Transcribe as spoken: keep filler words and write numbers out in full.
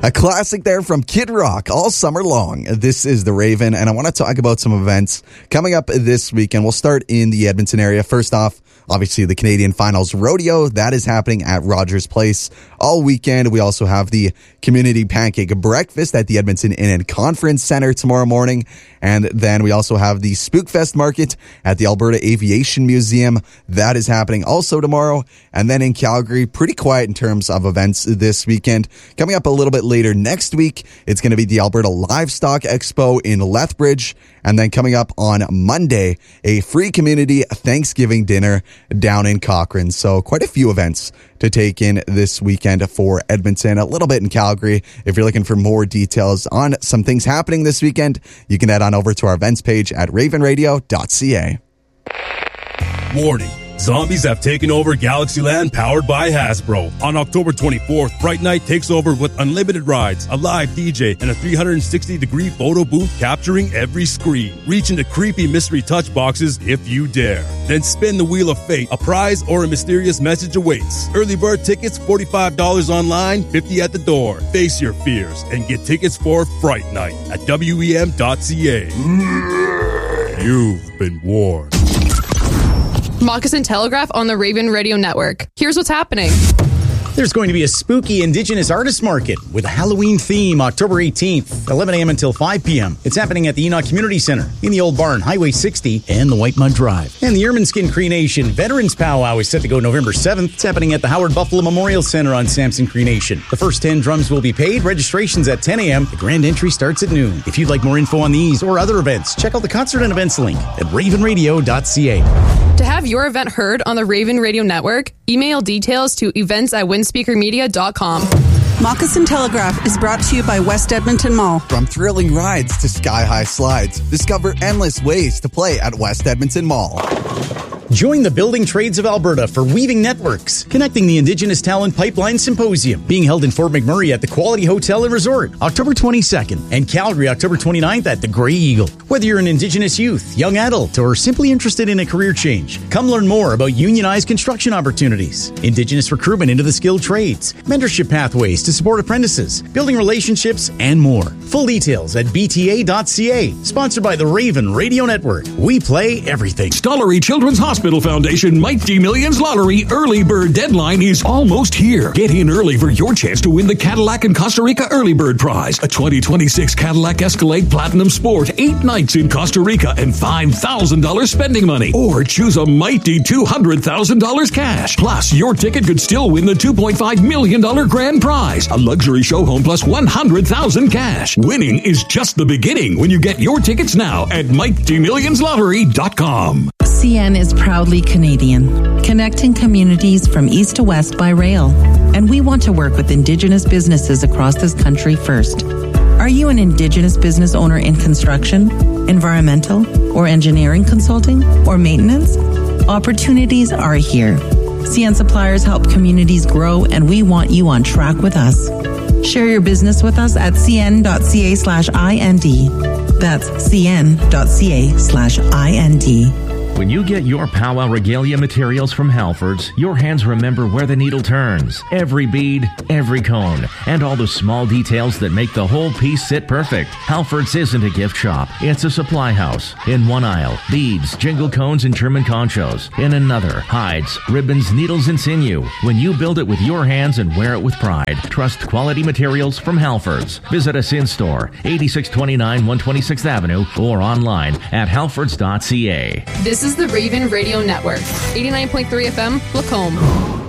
A classic there from Kid Rock all summer long. This is The Raven, and I want to talk about some events coming up this weekend. We'll start in the Edmonton area. First off, obviously the Canadian Finals Rodeo. That is happening at Rogers Place all weekend. We also have the Community Pancake Breakfast at the Edmonton Inn and Conference Center tomorrow morning. And then we also have the Spookfest Market at the Alberta Aviation Museum. That is happening also tomorrow. And then in Calgary, pretty quiet in terms of events this weekend. Coming up a little bit later next week, it's going to be the Alberta Livestock Expo in Lethbridge. And then coming up on Monday, a free community Thanksgiving dinner down in Cochrane. So quite a few events to take in this weekend for Edmonton, a little bit in Calgary. If you're looking for more details on some things happening this weekend, you can head on over to our events page at raven radio dot c a. Warning. Zombies have taken over Galaxyland powered by Hasbro. On October twenty-fourth, Fright Night takes over with unlimited rides, a live D J, and a three hundred sixty degree photo booth capturing every screen. Reach into creepy mystery touch boxes if you dare. Then spin the wheel of fate. A prize or a mysterious message awaits. Early bird tickets, forty-five dollars online, fifty dollars at the door. Face your fears and get tickets for Fright Night at W E M dot c a. You've been warned. Moccasin Telegraph on the Raven Radio Network. Here's what's happening. There's going to be a spooky Indigenous Artist Market with a Halloween theme October eighteenth, eleven a.m. until five p.m. It's happening at the Enoch Community Center in the Old Barn, Highway sixty, and the White Mud Drive. And the Ermineskin Cree Nation Veterans Powwow is set to go November seventh. It's happening at the Howard Buffalo Memorial Center on Samson Cree Nation. The first ten drums will be paid. Registration's at ten a.m. The grand entry starts at noon. If you'd like more info on these or other events, check out the concert and events link at raven radio dot c a. To have your event heard on the Raven Radio Network, email details to events at windspeaker media dot com. Moccasin Telegraph is brought to you by West Edmonton Mall. From thrilling rides to sky-high slides, discover endless ways to play at West Edmonton Mall. Join the Building Trades of Alberta for Weaving Networks, connecting the Indigenous Talent Pipeline Symposium, being held in Fort McMurray at the Quality Hotel and Resort, October twenty-second, and Calgary, October twenty-ninth at the Grey Eagle. Whether you're an Indigenous youth, young adult, or simply interested in a career change, come learn more about unionized construction opportunities, Indigenous recruitment into the skilled trades, mentorship pathways to support apprentices, building relationships, and more. Full details at b t a dot c a. Sponsored by the Raven Radio Network. We play everything. Stollery Children's Hospital Foundation Mighty Millions Lottery early bird deadline is almost here. Get in early for your chance to win the Cadillac and Costa Rica early bird prize, a twenty twenty-six Cadillac Escalade Platinum Sport, eight nights in Costa Rica, and five thousand dollars spending money. Or choose a mighty two hundred thousand dollars cash. Plus, your ticket could still win the two point five million dollars grand prize, a luxury show home plus one hundred thousand dollars cash. Winning is just the beginning when you get your tickets now at mighty millions lottery dot com. C N is proudly Canadian, connecting communities from east to west by rail. And we want to work with Indigenous businesses across this country first. Are you an Indigenous business owner in construction, environmental, or engineering consulting, or maintenance? Opportunities are here. C N Suppliers help communities grow, and we want you on track with us. Share your business with us at cn.ca slash IND. That's cn.ca slash IND. When you get your powwow regalia materials from Halfords, your hands remember where the needle turns. Every bead, every cone, and all the small details that make the whole piece sit perfect. Halfords isn't a gift shop. It's a supply house. In one aisle, beads, jingle cones, and German conchos. In another, hides, ribbons, needles, and sinew. When you build it with your hands and wear it with pride, trust quality materials from Halfords. Visit us in store, eighty-six twenty-nine one twenty-sixth Avenue, or online at halfords dot c a. This is the Raven Radio Network, eighty-nine point three F M, Lacombe.